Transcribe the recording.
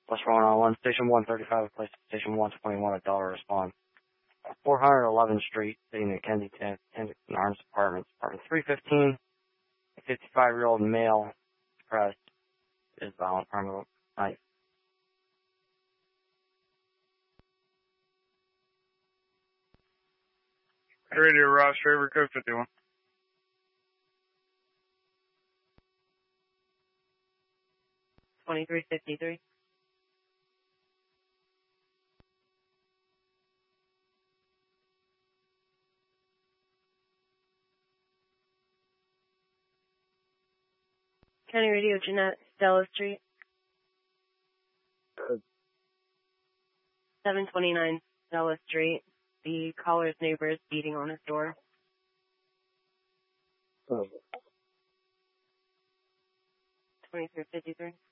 Plus Rhode Station 135, place Station 121 at Delaware response. 411th Street, City of Kensington, Arms Apartments, Apartment 315. A 55-year-old male expressed is violent crime of knife. Radio Ross River, code 51. $23.53. County Radio, Jeanette, Stella Street. 729 Stella Street. The caller's neighbor is beating on his door. 23.53.